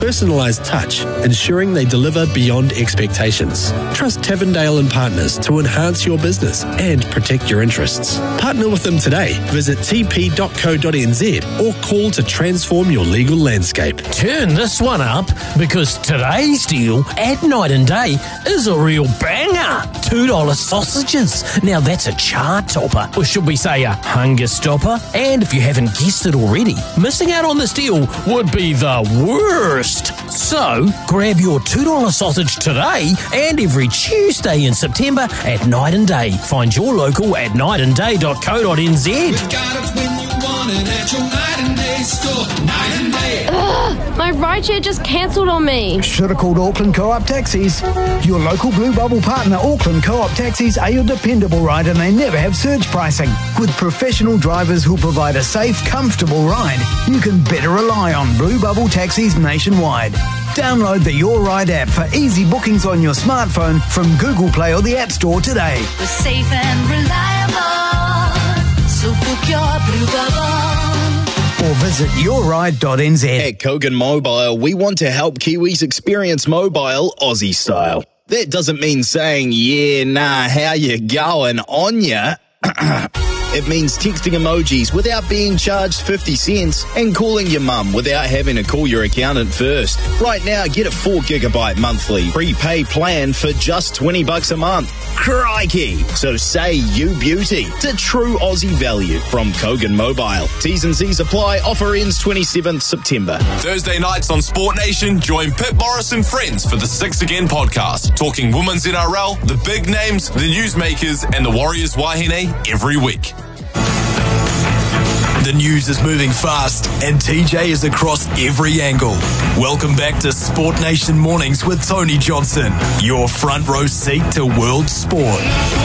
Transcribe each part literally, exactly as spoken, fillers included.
Personalised touch, ensuring they deliver beyond expectations. Trust Tavendale and Partners to enhance your business and protect your interests. Partner with them today. Visit t p dot co dot n z or call to transform your legal landscape. Turn this one up because today's deal at Night and Day is a real banger. two dollars sausages. Now that's a chart topper, or should we say a hunger stopper? And if you haven't guessed it already, missing out on this deal would be the worst. So, grab your two dollars sausage today and every Tuesday in September at Night and Day. Find your local at night and day dot co dot n z. We've got it when you want it at your Night and Day store. Night and Day. Ugh, my rideshare just cancelled on me. Should have called Auckland Co-op Taxis. Your local Blue Bubble partner, Auckland Co-op Taxis, are your dependable ride and they never have surge pricing. With professional drivers who provide a safe, comfortable ride, you can better rely on Blue Bubble Taxis nationwide. Download the Your Ride app for easy bookings on your smartphone from Google Play or the App Store today. We're safe and reliable, so book your Blue Bubble. Or visit your ride dot n z. At Kogan Mobile, we want to help Kiwis experience mobile Aussie style. That doesn't mean saying, yeah, nah, how you going on ya? It means texting emojis without being charged fifty cents and calling your mum without having to call your accountant first. Right now, get a four gigabyte monthly prepay plan for just twenty bucks a month. Crikey! So say you beauty to true Aussie value from Kogan Mobile. T's and C's apply. Offer ends twenty-seventh September. Thursday nights on Sport Nation, join Pip Morris and friends for the Six Again podcast, talking women's N R L, the big names, the newsmakers, and the Warriors Wahine every week. The news is moving fast and T J is across every angle. Welcome back to Sport Nation Mornings with Tony Johnson, your front row seat to world sport.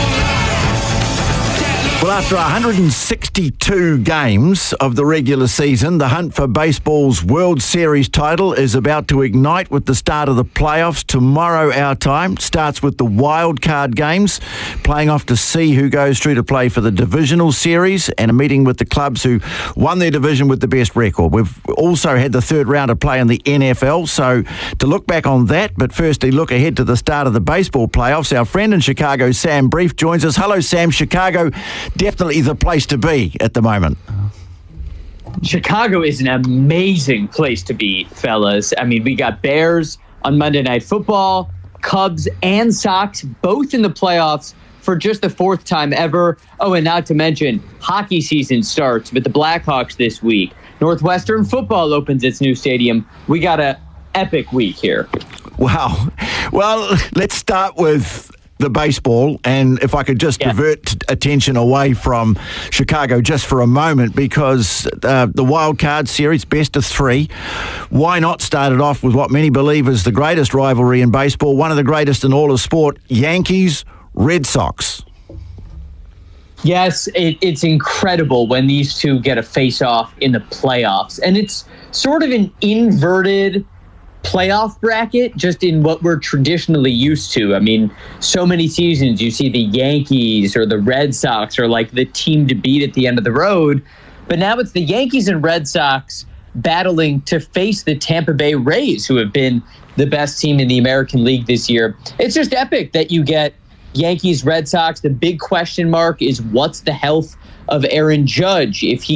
Well, after one hundred sixty-two games of the regular season, the hunt for baseball's World Series title is about to ignite with the start of the playoffs tomorrow our time. Starts with the wild card games, playing off to see who goes through to play for the divisional series and a meeting with the clubs who won their division with the best record. We've also had the third round of play in the N F L, so to look back on that, but firstly look ahead to the start of the baseball playoffs, our friend in Chicago, Sam Brief, joins us. Hello, Sam. Chicago, definitely the place to be at the moment. Chicago is an amazing place to be, fellas. I mean, we got Bears on Monday Night Football, Cubs and Sox, both in the playoffs for just the fourth time ever. Oh, and not to mention, hockey season starts with the Blackhawks this week. Northwestern football opens its new stadium. We got a epic week here. Wow. Well, let's start with the baseball, and if I could just yeah. divert attention away from Chicago just for a moment, because uh, the wild card series, best of three, why not start it off with what many believe is the greatest rivalry in baseball, one of the greatest in all of sport, Yankees, Red Sox. Yes, it, it's incredible when these two get a face-off in the playoffs, and it's sort of an inverted playoff bracket, just in what we're traditionally used to. I mean, so many seasons you see the Yankees or the Red Sox are like the team to beat at the end of the road, but now it's the Yankees and Red Sox battling to face the Tampa Bay Rays, who have been the best team in the American League this year. It's just epic that you get Yankees, Red Sox. The big question mark is what's the health of Aaron Judge if he